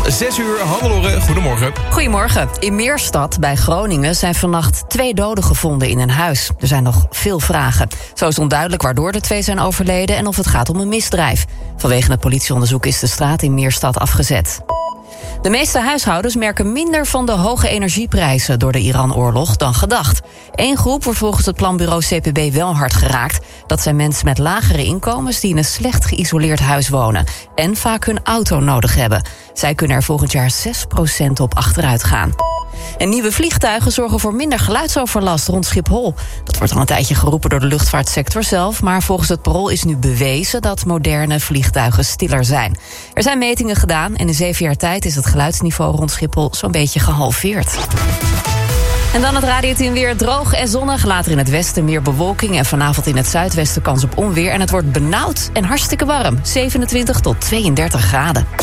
6 uur, Hannelore, goedemorgen. Goedemorgen. In Meerstad bij Groningen zijn vannacht 2 doden gevonden in een huis. Er zijn nog veel vragen. Zo is onduidelijk waardoor de 2 zijn overleden en of het gaat om een misdrijf. Vanwege het politieonderzoek is de straat in Meerstad afgezet. De meeste huishoudens merken minder van de hoge energieprijzen door de Iran-oorlog dan gedacht. Eén groep wordt volgens het planbureau CPB wel hard geraakt. Dat zijn mensen met lagere inkomens die in een slecht geïsoleerd huis wonen en vaak hun auto nodig hebben. Zij kunnen er volgend jaar 6% op achteruit gaan. En nieuwe vliegtuigen zorgen voor minder geluidsoverlast rond Schiphol. Dat wordt al een tijdje geroepen door de luchtvaartsector zelf, maar volgens het Parool is nu bewezen dat moderne vliegtuigen stiller zijn. Er zijn metingen gedaan en in 7 jaar tijd is het geluidsniveau rond Schiphol zo'n beetje gehalveerd. En dan het radioteam weer droog en zonnig. Later in het westen meer bewolking en vanavond in het zuidwesten kans op onweer. En het wordt benauwd en hartstikke warm. 27 tot 32 graden.